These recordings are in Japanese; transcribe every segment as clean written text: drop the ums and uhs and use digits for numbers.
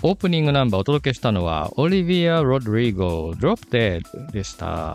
オープニングナンバーをお届けしたのはオリビア・ロドリゴ Drop Dead でした。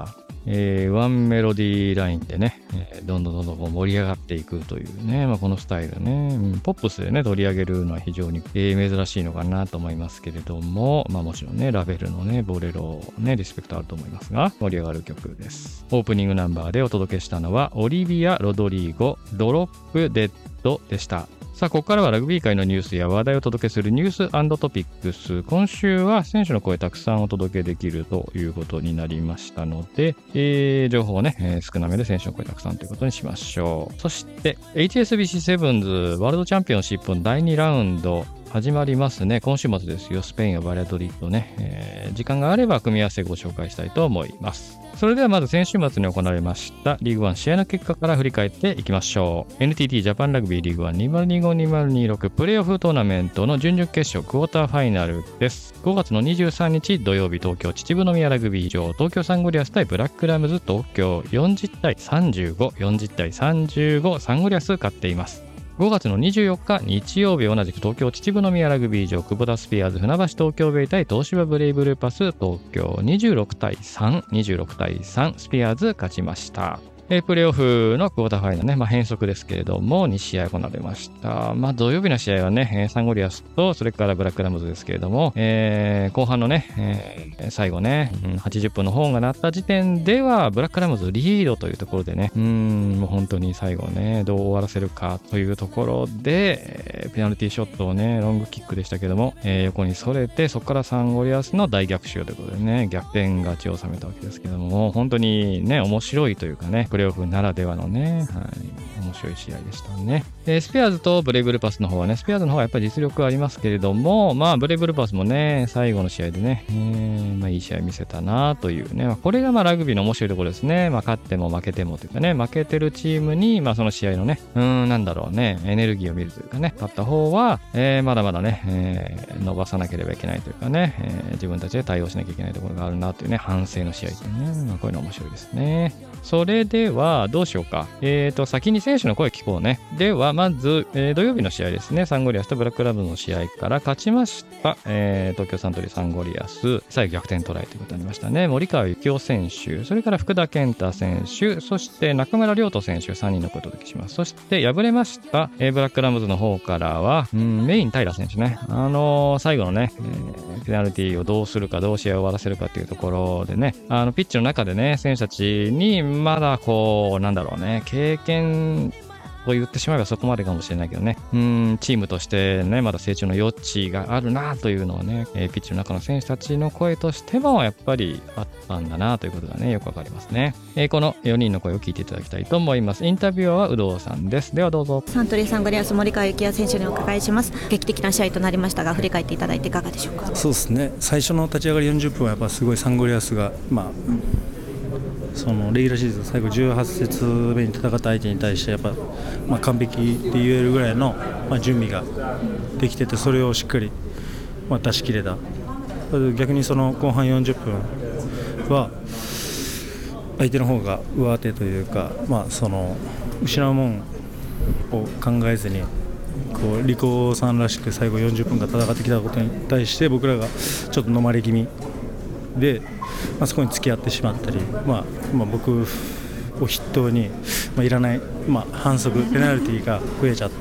ワンメロディーラインでね、どんどん盛り上がっていくというね、このスタイルね、ポップスでね取り上げるのは非常に、珍しいのかなと思いますけれども、もちろんねラベルのねボレロねリスペクトあると思いますが、盛り上がる曲です。オープニングナンバーでお届けしたのはオリビア・ロドリゴ Drop Dead でした。さあ、ここからはラグビー界のニュースや話題をお届けするニュース&トピックス。今週は選手の声たくさんお届けできるということになりましたので、情報をね、少なめで選手の声たくさんということにしましょう。そして、HSBC セブンズワールドチャンピオンシップの第2ラウンド始まりますね。今週末ですよ。スペインやバレドリッドね、時間があれば組み合わせご紹介したいと思います。それではまず先週末に行われましたリーグワン試合の結果から振り返っていきましょう。 NTT ジャパンラグビーリーグワン 2025-2026 プレーオフトーナメントの準々決勝クォーターファイナルです。5月の23日土曜日、東京秩父宮ラグビー場、東京サンゴリアス対ブラックラムズ東京、40対35、40対35、サンゴリアス勝っています。5月の24日日曜日、同じく東京秩父宮ラグビー場、クボタスピアーズ船橋東京ベイ対東芝ブレイブルーパス東京、26対3、26対3、スピアーズ勝ちました。プレーオフのクォーターファイナルね、変則ですけれども2試合行われました。土曜日の試合はね、サンゴリアスとそれからブラックラムズですけれども、後半のね、最後ね、80分のホーンが鳴った時点ではブラックラムズリードというところでね、もう本当に最後ねどう終わらせるかというところで、ペナルティーショットをねロングキックでしたけども、横にそれて、そこからサンゴリアスの大逆襲ということでね、逆転勝ちを収めたわけですけども、本当にね面白いというかね、プレーオフならではのね、面白い試合でしたね。スピアーズとブレイブルーパスの方はね、スピアーズの方はやっぱり実力ありますけれども、ブレイブルーパスもね、最後の試合でね、いい試合見せたなというね、これがラグビーの面白いところですね。勝っても負けてもというかね、負けてるチームに、その試合のね、なんだろうね、エネルギーを見るというかね、勝った方は、まだまだね、伸ばさなければいけないというかね、自分たちで対応しなきゃいけないところがあるなというね、反省の試合というね、こういうの面白いですね。それではどうしようか。先に選手の声聞こうね。ではまず、土曜日の試合ですね。サンゴリアスとブラックラムズの試合から勝ちました、東京サントリーサンゴリアス、最後逆転トライということになりましたね。森川幸雄選手、それから福田健太選手、そして中村亮斗選手、3人の声をお届けします。そして敗れました、ブラックラムズの方からは、メイン平選手ね。最後のね、ペナルティーをどうするか、どう試合を終わらせるかっていうところでね、ピッチの中でね、選手たちにまだなんだろうね、経験と言ってしまえばそこまでかもしれないけどね、チームとしてね、まだ成長の余地があるなというのをね、ピッチの中の選手たちの声としてもやっぱりあったんだなということがね、よくわかりますね。この4人の声を聞いていただきたいと思います。インタビュアーは有働さんです。ではどうぞ。 サントリーサンゴリアス森川幸也選手にお伺いします。劇的な試合となりましたが、振り返っていただいていかがでしょうか。 そうですね、最初の立ち上がり40分はやっぱすごいサンゴリアスがそのレギュラーシーズン最後18節目に戦った相手に対してやっぱ、完璧って言えるぐらいの、準備ができてて、それをしっかり、出し切れた。逆にその後半40分は相手の方が上手というか、その失うもんを考えずにリコさんらしく最後40分間戦ってきたことに対して僕らがちょっと飲まれ気味で、そこに付き合ってしまったり、僕を筆頭に、いらない、反則ペナルティーが増えちゃって、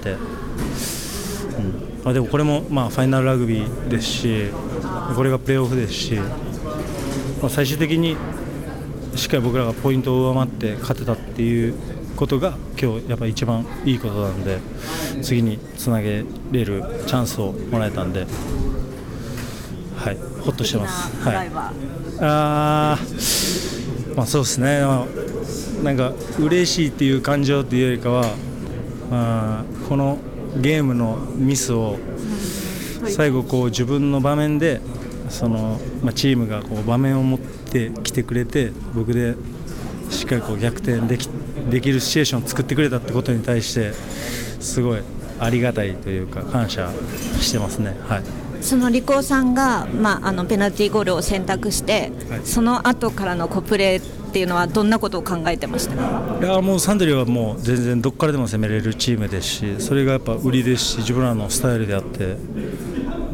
でもこれも、ファイナルラグビーですし、これがプレーオフですし、最終的にしっかり僕らがポイントを上回って勝てたっていうことが今日やっぱり一番いいことなんで、次につなげれるチャンスをもらえたんで、ほっとしてます。そうですね、なんか嬉しいっていう感情っていうよりかは、このゲームのミスを最後自分の場面でチームが場面を持ってきてくれて、僕でしっかり逆転できるシチュエーションを作ってくれたってことに対してすごいありがたいというか感謝してますね。 そのリコさんが、ペナルティーゴールを選択して、その後からのプレーっていうのはどんなことを考えてましたか。 いや、もうサントリーはもう全然どこからでも攻めれるチームですし、それがやっぱ売りですし、自分らのスタイルであって、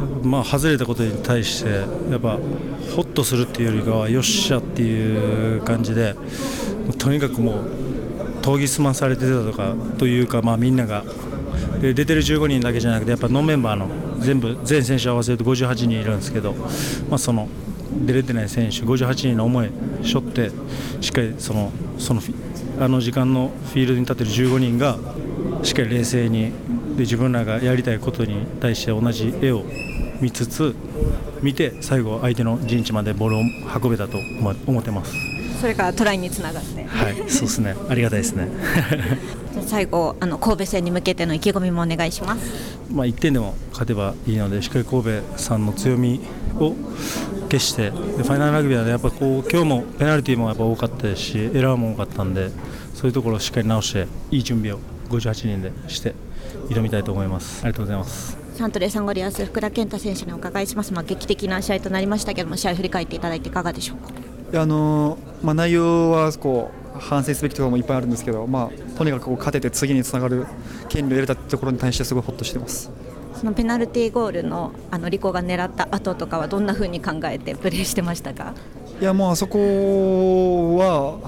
外れたことに対してやっぱホッとするっていうよりかはよっしゃっていう感じで、とにかくもう研ぎ澄まされてたとかというか、みんながで出てる15人だけじゃなくてやっぱノンメンバーの全選手合わせると58人いるんですけど、その出れてない選手58人の思い背負ってしっかりあの時間のフィールドに立ってる15人がしっかり冷静にで自分らがやりたいことに対して同じ絵を見て最後相手の陣地までボールを運べたと思ってます。 それからトライにつながって、 はい、そうですね、ありがたいですね。 最後神戸戦に向けての意気込みもお願いします。 1点でも勝てばいいのでしっかり神戸さんの強みを消してファイナルラグビーは、ね、やっぱ今日もペナルティーもやっぱ多かったですしエラーも多かったんでそういうところをしっかり直していい準備を58人でして挑みたいと思います。ありがとうございます。 サントレーサンゴリアス福田健太選手にお伺いします。劇的な試合となりましたけども試合振り返っていただいていかがでしょうか。 内容は反省すべきところもいっぱいあるんですけど、とにかく勝てて次につながる権利を得れたところに対してすごいホッとしています。 そのペナルティーゴールのリコが狙った後とかはどんな風に考えてプレーしてましたか。 いやもうあそこは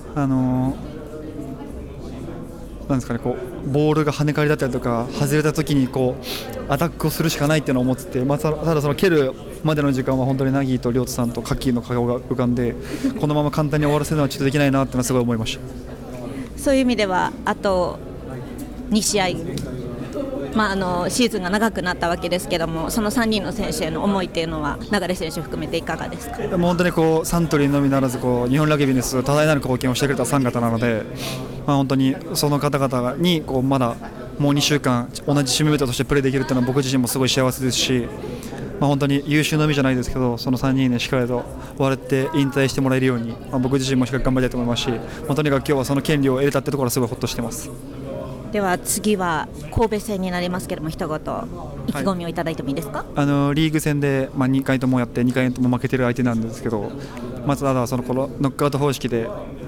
なんですかね、ボールが跳ね返りだったりとか外れた時にアタックをするしかないっていうのを思ってて、ただその蹴るまでの時間は本当にナギーと亮太さんとカッキーの顔が浮かんでこのまま簡単に終わらせるのはちょっとできないなっていうのはすごい思いました。 そういう意味ではあと2試合、シーズンが長くなったわけですけどもその3人の選手への思いっていうのは流選手含めていかがですか。 もう本当にサントリーのみならず日本ラグビーに多大なる貢献をしてくれた3方なので、本当にその方々にまだもう2週間同じチームメートとしてプレーできるというのは僕自身もすごい幸せですし、本当に優秀のみじゃないですけどその3人でしっかりと終わって引退してもらえるように、僕自身もしっかり頑張りたいと思いますし、とにかく今日はその権利を得れたってところはすごいほっとしてます。 では次は神戸戦になりますけども一言意気込みをいただいてもいいですか。 リーグ戦で、2回ともやって2回とも負けてる相手なんですけど、ただこのノックアウト方式で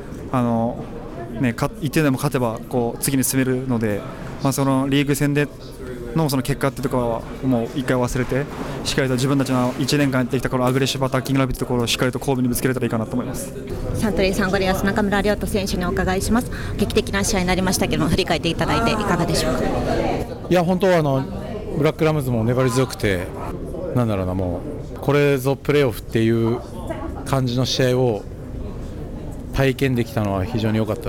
1点でも勝てば次に進めるので、そのリーグ戦でのその結果ってところはもう1回忘れてしっかりと自分たちの1年間やってきたアグレッシブアタッキングラビットところをしっかりと神戸にぶつけれたらいいかなと思います。 サントリーサンゴリアス中村亮太選手にお伺いします。劇的な試合になりましたけども振り返っていただいていかがでしょうか。 いや本当はブラックラムズも粘り強くてもうこれぞプレーオフっていう感じの試合を体験できたのは非常に良かった